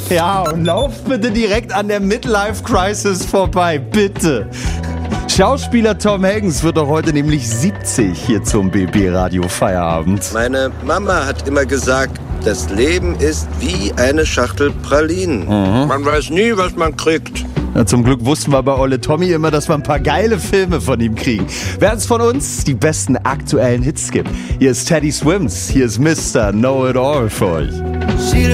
Ja, und lauft bitte direkt an der Midlife-Crisis vorbei, bitte. Schauspieler Tom Hanks wird doch heute nämlich 70 hier zum BB-Radio Feierabend. Meine Mama hat immer gesagt, das Leben ist wie eine Schachtel Pralinen. Man weiß nie, was man kriegt. Ja, zum Glück wussten wir bei Olle Tommy immer, dass wir ein paar geile Filme von ihm kriegen. Während es von uns die besten aktuellen Hits gibt. Hier ist Teddy Swims, hier ist Mr. Know It All für euch.